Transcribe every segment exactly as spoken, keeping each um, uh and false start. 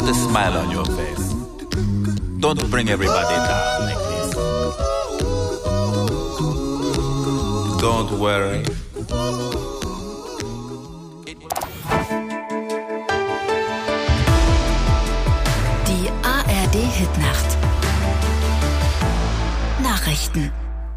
The smile on your face. Don't bring everybody down like this. Don't worry. Die A R D-Hitnacht. Nachrichten.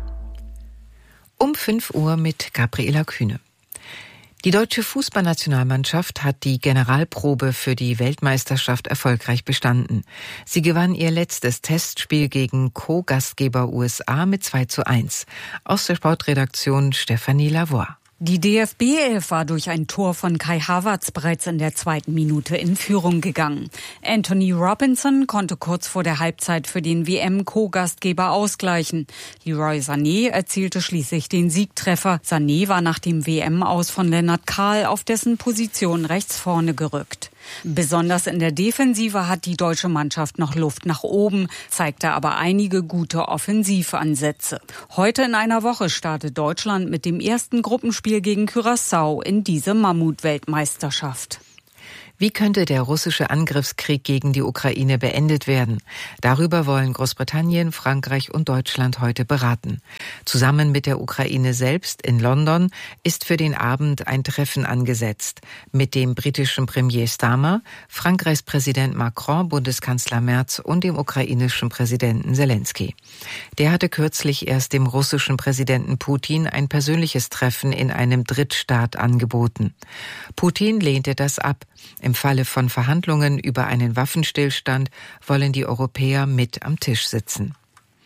Um fünf Uhr mit Gabriela Kühne. Die deutsche Fußballnationalmannschaft hat die Generalprobe für die Weltmeisterschaft erfolgreich bestanden. Sie gewann ihr letztes Testspiel gegen Co-Gastgeber U S A mit zwei zu eins. Aus der Sportredaktion Stefanie Lavoie. Die D F B-Elf war durch ein Tor von Kai Havertz bereits in der zweiten Minute in Führung gegangen. Anthony Robinson konnte kurz vor der Halbzeit für den W M-Co-Gastgeber ausgleichen. Leroy Sané erzielte schließlich den Siegtreffer. Sané war nach dem W M-Aus von Lennart Kahl auf dessen Position rechts vorne gerückt. Besonders in der Defensive hat die deutsche Mannschaft noch Luft nach oben, zeigte aber einige gute Offensivansätze. Heute in einer Woche startet Deutschland mit dem ersten Gruppenspiel gegen Curaçao in diese Mammut-Weltmeisterschaft. Wie könnte der russische Angriffskrieg gegen die Ukraine beendet werden? Darüber wollen Großbritannien, Frankreich und Deutschland heute beraten. Zusammen mit der Ukraine selbst in London ist für den Abend ein Treffen angesetzt mit dem britischen Premier Starmer, Frankreichs Präsident Macron, Bundeskanzler Merz und dem ukrainischen Präsidenten Selensky. Der hatte kürzlich erst dem russischen Präsidenten Putin ein persönliches Treffen in einem Drittstaat angeboten. Putin lehnte das ab. Im Falle von Verhandlungen über einen Waffenstillstand wollen die Europäer mit am Tisch sitzen.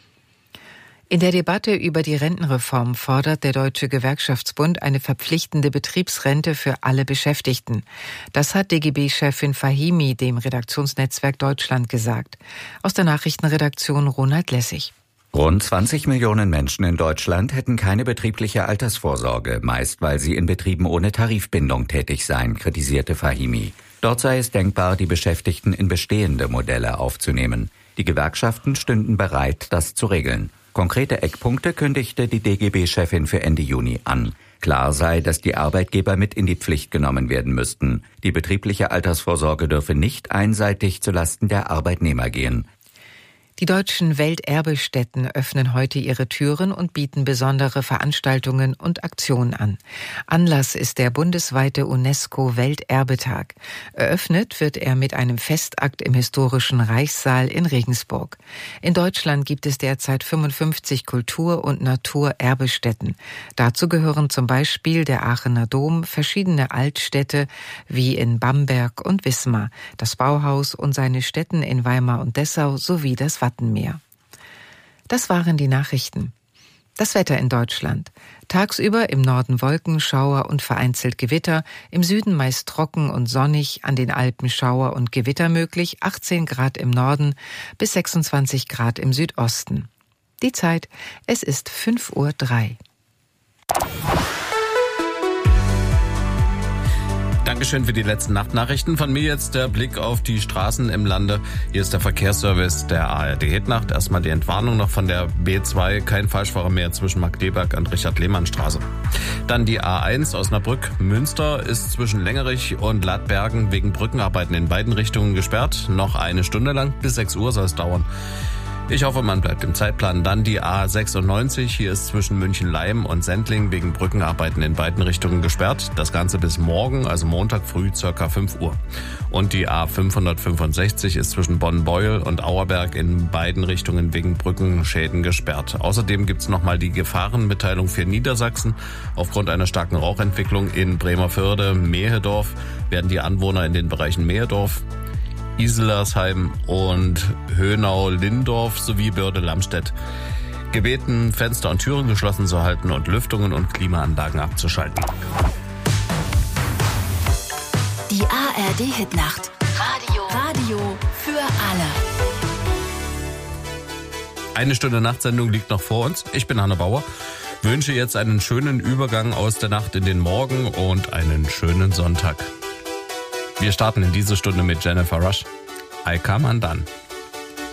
In der Debatte über die Rentenreform fordert der Deutsche Gewerkschaftsbund eine verpflichtende Betriebsrente für alle Beschäftigten. Das hat D G B-Chefin Fahimi dem Redaktionsnetzwerk Deutschland gesagt. Aus der Nachrichtenredaktion Ronald Lessig. Rund zwanzig Millionen Menschen in Deutschland hätten keine betriebliche Altersvorsorge, meist weil sie in Betrieben ohne Tarifbindung tätig seien, kritisierte Fahimi. Dort sei es denkbar, die Beschäftigten in bestehende Modelle aufzunehmen. Die Gewerkschaften stünden bereit, das zu regeln. Konkrete Eckpunkte kündigte die D G B-Chefin für Ende Juni an. Klar sei, dass die Arbeitgeber mit in die Pflicht genommen werden müssten. Die betriebliche Altersvorsorge dürfe nicht einseitig zulasten der Arbeitnehmer gehen. Die deutschen Welterbestätten öffnen heute ihre Türen und bieten besondere Veranstaltungen und Aktionen an. Anlass ist der bundesweite UNESCO-Welterbetag. Eröffnet wird er mit einem Festakt im historischen Reichssaal in Regensburg. In Deutschland gibt es derzeit fünfundfünfzig Kultur- und Naturerbestätten. Dazu gehören zum Beispiel der Aachener Dom, verschiedene Altstädte wie in Bamberg und Wismar, das Bauhaus und seine Stätten in Weimar und Dessau sowie das Wattenmeer. Das waren die Nachrichten. Das Wetter in Deutschland. Tagsüber im Norden Wolken, Schauer und vereinzelt Gewitter, im Süden meist trocken und sonnig, an den Alpen Schauer und Gewitter möglich, achtzehn Grad im Norden bis sechsundzwanzig Grad im Südosten. Die Zeit, es ist fünf Uhr drei. Dankeschön für die letzten Nachtnachrichten. Von mir jetzt der Blick auf die Straßen im Lande. Hier ist der Verkehrsservice der A R D-Hitnacht. Erstmal die Entwarnung noch von der B zwei. Kein Falschfahrer mehr zwischen Markleberg und Richard-Lehmann-Straße. Dann die A eins Osnabrück-Münster ist zwischen Längerich und Ladbergen wegen Brückenarbeiten in beiden Richtungen gesperrt. Noch eine Stunde lang. Bis sechs Uhr soll es dauern. Ich hoffe, man bleibt im Zeitplan. Dann die A sechsundneunzig. Hier ist zwischen München-Leim und Sendling wegen Brückenarbeiten in beiden Richtungen gesperrt. Das Ganze bis morgen, also Montag früh, circa fünf Uhr. Und die A fünfhundertfünfundsechzig ist zwischen Bonn-Beuel und Auerberg in beiden Richtungen wegen Brückenschäden gesperrt. Außerdem gibt es nochmal die Gefahrenmitteilung für Niedersachsen. Aufgrund einer starken Rauchentwicklung in Bremerförde, Mehedorf werden die Anwohner in den Bereichen Mehedorf, Iselersheim und Höhnau-Lindorf sowie Börde-Lamstedt gebeten, Fenster und Türen geschlossen zu halten und Lüftungen und Klimaanlagen abzuschalten. Die A R D-Hitnacht. Radio. Radio für alle. Eine Stunde Nachtsendung liegt noch vor uns. Ich bin Hanne Bauer. Wünsche jetzt einen schönen Übergang aus der Nacht in den Morgen und einen schönen Sonntag. Wir starten in diese Stunde mit Jennifer Rush. I Come Undone.